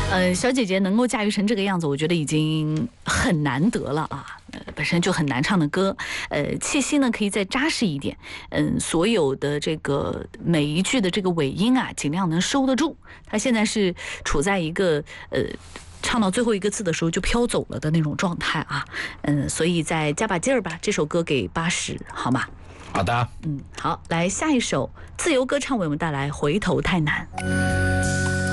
小姐姐能够驾驭成这个样子，我觉得已经很难得了啊。本身就很难唱的歌，气息呢可以再扎实一点。所有的这个每一句的这个尾音啊，尽量能收得住。她现在是处在一个唱到最后一个字的时候就飘走了的那种状态啊。所以再加把劲儿吧，这首歌给80，好吗？ 好的。 好，来下一首自由歌唱为我们带来《回头太难》。